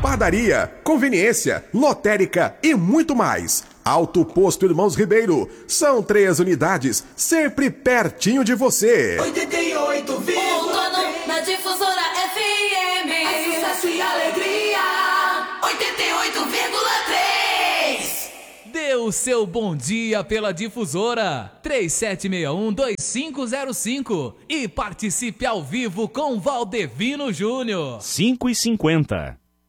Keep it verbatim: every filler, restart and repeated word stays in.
padaria, conveniência, lotérica e muito mais. Auto Posto Irmãos Ribeiro. São três unidades, sempre pertinho de você. oitenta e oito vírgula três na Difusora F M. É sucesso e alegria. oitenta e oito vírgula três. Dê o seu bom dia pela Difusora três sete seis um, dois cinco zero cinco e participe ao vivo com Valdevino Júnior. cinco e cinquenta.